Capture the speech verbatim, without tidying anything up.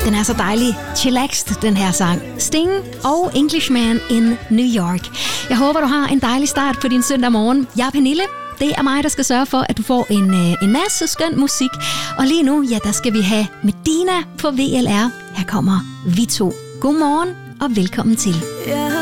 Den er så dejlig chillaxed, den her sang. Sting og Englishman in New York. Jeg håber, du har en dejlig start på din søndag morgen. Jeg er Pernille. Det er mig, der skal sørge for, at du får en, en masse skøn musik. Og lige nu, ja, der skal vi have Medina på V L R. Her kommer vi to. God morgen og velkommen til.